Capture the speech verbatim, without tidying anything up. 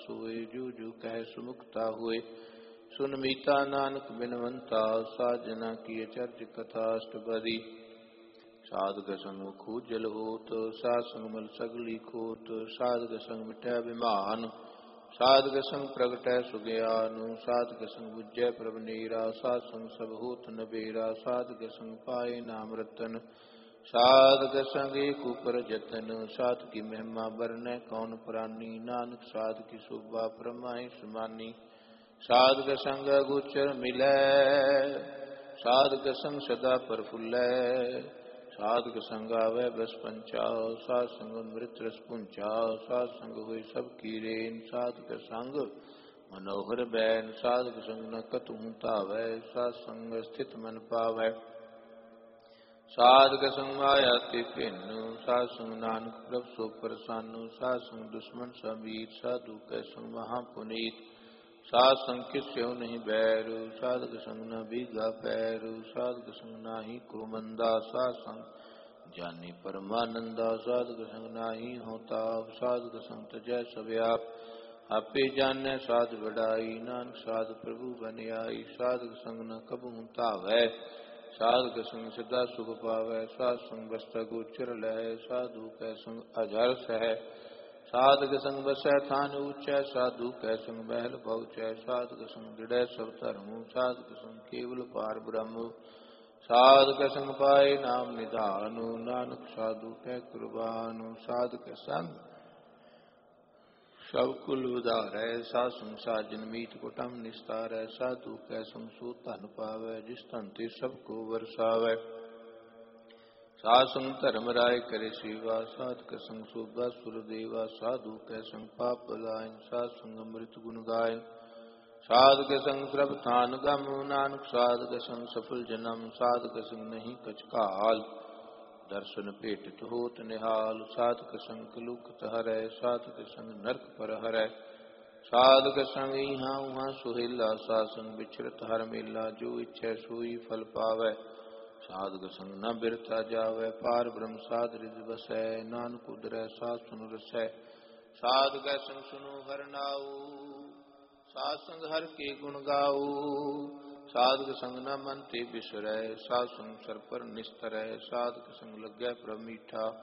सोए, जो जो कह सुमुखता हुए। सुन मीता नानक बिनवंता, साजना की चर्च कथा अष्टपदी। साधक संग खूजल होत, साध संग मल सगली खोत। साधक संग मिटै विमान, साधक संग प्रगटै सुज्ञान। साधक संग बुझै प्रभ नीरा, साध संग सब होत नबेरा। साधक संग पाए नाम रतन, साधक संग एक ऊपर जतन। साध की महिमा बरनै कौन प्राणी, नानक साध की शोभा परमाहि समानी। साधक संग गोचर मिलै, साधक संग सदा प्रफुल्लै। साधक संग आवे बस पंचा, साध संग अमृत रस पुंचा। साध संग हुई सब कीरेन, साधक संग मनोहर बैन। साधक संग न कतहु तावै, साध संग स्थित मन पावै। साधक संग माया ते भिन्न, साध संग नानक प्रभ सो प्रसन्न। साध संग दुश्मन समीर, साधु कै संग महापुनीत। साध संग किस स्यों नहीं बैर, साधक संग न बीगा पैर। साधक संग नाही को मंदा, साध संग जानी परमानंदा। साधक संग नाही हो ताप, साधक संग तजै सब आप। आपे जानै साध बढ़ाई, नानक साध प्रभु बन आई। साधक संग न कबहु तावै, साधक संग सदा सुख पावै। साध संग बसता गोचर लहै, साधु कै संग अजर सह। साधक संग बसै थान ऊंचै, साधु कै संग महल पहुँचै। साधक संग दृढ़ै सब धर्म, साधक संग केवल पार ब्रह्म। साधक संग पाए नाम निधान, नानक साधु कै कुर्बान। साधक संग सब कुल उधारै, साध संग साजन मीत कुटुम निस्तारै। साधु कै संग सो धन पावै, जिस धन ते सब को बरसावै। साध संग धर्म राय करे सेवा, साधक संग शोभा सुर देवा। साधु कै संग पाप बलायन, साध संग अमृत गुण गायन। साधक संग प्रभ थान गम, नानक साधक संग सफल जन्म। साधक संग नहीं कछ काल, दर्शन भेटत होत निहाल। साधक संग कलुखत हरै, साधक संग नरक पर हरै। साधक संग इहाँ उहाँ सुहेला, साध संग बिचरत हर मेला। जो इच्छै सोई फल पावै, साधक संग न बिरथा जावै। पार ब्रह्म साध रिज बसै, नानक उदरै साध सुन रसै। साधक संग सुनो हर नाऊ, साध संग हर के गुण गाऊ। साधक संग न मन ते बिसरै, साध संग सर पर निस्तरै। साधक संग लगै प्रभ मीठा,